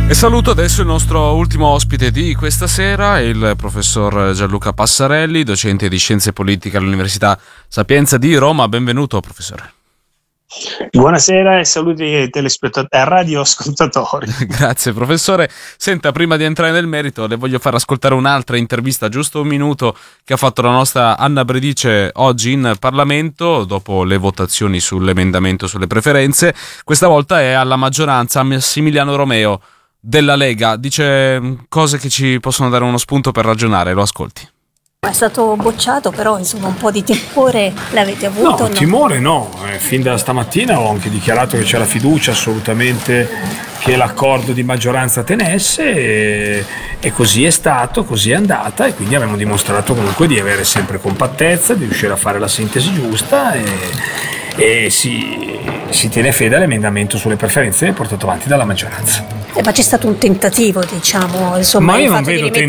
E saluto adesso il nostro ultimo ospite di questa sera, il professor Gianluca Passarelli, docente di Scienze Politiche all'Università Sapienza di Roma. Benvenuto, professore. Buonasera e saluti ai radioascoltatori. Grazie, professore. Senta, prima di entrare nel merito, le voglio far ascoltare un'altra intervista, giusto un minuto, che ha fatto la nostra Anna Bredice oggi in Parlamento, dopo le votazioni sull'emendamento sulle preferenze. Questa volta è alla maggioranza Massimiliano Romeo della Lega. Dice cose che ci possono dare uno spunto per ragionare. Lo ascolti. È stato bocciato, però insomma un po' di timore l'avete avuto? No, timore no. Fin da stamattina ho anche dichiarato che c'era fiducia assolutamente che l'accordo di maggioranza tenesse e così è stato, così è andata, e quindi abbiamo dimostrato comunque di avere sempre compattezza, di riuscire a fare la sintesi giusta e si tiene fede all'emendamento sulle preferenze portato avanti dalla maggioranza. Ma c'è stato un tentativo, diciamo, insomma, ma io il non fatto di vedo rimettere